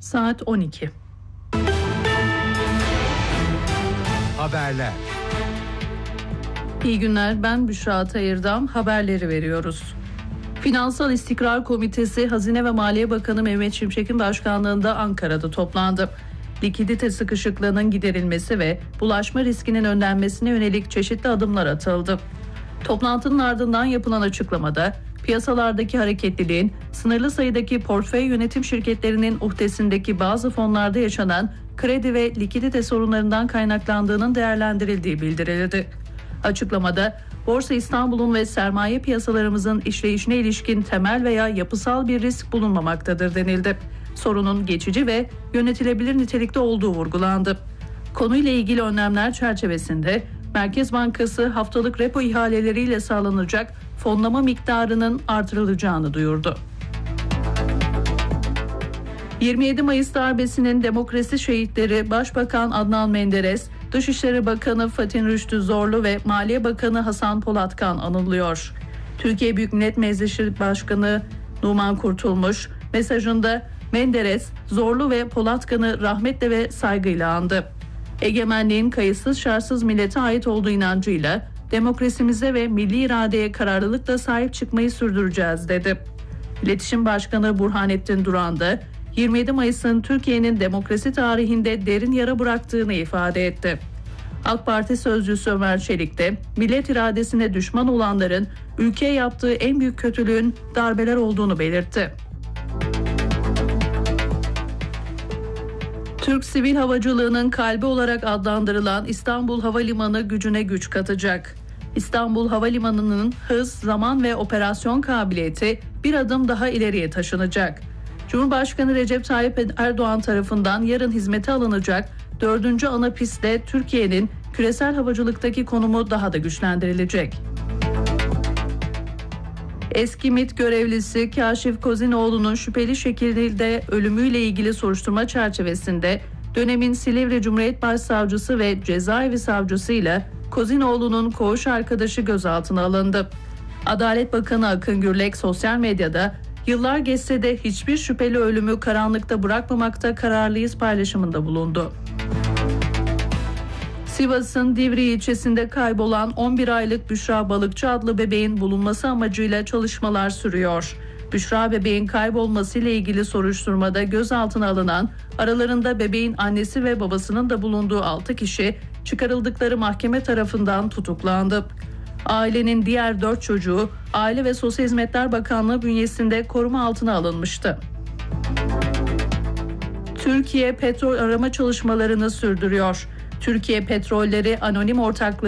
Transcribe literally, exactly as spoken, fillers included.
Saat on iki. Haberler. İyi günler, ben Büşra Atayırdam. Haberleri veriyoruz. Finansal İstikrar Komitesi, Hazine ve Maliye Bakanı Mehmet Şimşek'in başkanlığında Ankara'da toplandı. Likidite sıkışıklığının giderilmesi ve bulaşma riskinin önlenmesine yönelik çeşitli adımlar atıldı. Toplantının ardından yapılan açıklamada, piyasalardaki hareketliliğin sınırlı sayıdaki portföy yönetim şirketlerinin uhdesindeki bazı fonlarda yaşanan kredi ve likidite sorunlarından kaynaklandığının değerlendirildiği bildirildi. Açıklamada, Borsa İstanbul'un ve sermaye piyasalarımızın işleyişine ilişkin temel veya yapısal bir risk bulunmamaktadır denildi. Sorunun geçici ve yönetilebilir nitelikte olduğu vurgulandı. Konuyla ilgili önlemler çerçevesinde Merkez Bankası haftalık repo ihaleleriyle sağlanacak fonlama miktarının artırılacağını duyurdu. yirmi yedi Mayıs darbesinin demokrasi şehitleri Başbakan Adnan Menderes, Dışişleri Bakanı Fatih Rüştü Zorlu ve Maliye Bakanı Hasan Polatkan anılıyor. Türkiye Büyük Millet Meclisi Başkanı Numan Kurtulmuş mesajında Menderes, Zorlu ve Polatkan'ı rahmetle ve saygıyla andı. Egemenliğin kayıtsız şartsız millete ait olduğu inancıyla demokrasimize ve milli iradeye kararlılıkla sahip çıkmayı sürdüreceğiz dedi. İletişim Başkanı Burhanettin Duran da yirmi yedi Mayıs'ın Türkiye'nin demokrasi tarihinde derin yara bıraktığını ifade etti. AK Parti sözcüsü Ömer Çelik de millet iradesine düşman olanların ülkeye yaptığı en büyük kötülüğün darbeler olduğunu belirtti. Türk sivil havacılığının kalbi olarak adlandırılan İstanbul Havalimanı gücüne güç katacak. İstanbul Havalimanı'nın hız, zaman ve operasyon kabiliyeti bir adım daha ileriye taşınacak. Cumhurbaşkanı Recep Tayyip Erdoğan tarafından yarın hizmete alınacak dördüncü ana pistte Türkiye'nin küresel havacılıktaki konumu daha da güçlendirilecek. Eski MİT görevlisi Kaşif Kozinoğlu'nun şüpheli şekilde ölümüyle ilgili soruşturma çerçevesinde dönemin Silivri Cumhuriyet Başsavcısı ve Cezaevi Savcısı ile Kozinoğlu'nun koğuş arkadaşı gözaltına alındı. Adalet Bakanı Akın Gürlek sosyal medyada yıllar geçse de hiçbir şüpheli ölümü karanlıkta bırakmamakta kararlıyız paylaşımında bulundu. Sivas'ın Divriği ilçesinde kaybolan on bir aylık Büşra Balıkçı adlı bebeğin bulunması amacıyla çalışmalar sürüyor. Büşra bebeğin kaybolması ile ilgili soruşturmada gözaltına alınan, aralarında bebeğin annesi ve babasının da bulunduğu altı kişi çıkarıldıkları mahkeme tarafından tutuklandı. Ailenin diğer dört çocuğu Aile ve Sosyal Hizmetler Bakanlığı bünyesinde koruma altına alınmıştı. Türkiye petrol arama çalışmalarını sürdürüyor. Türkiye Petrolleri Anonim Ortaklığı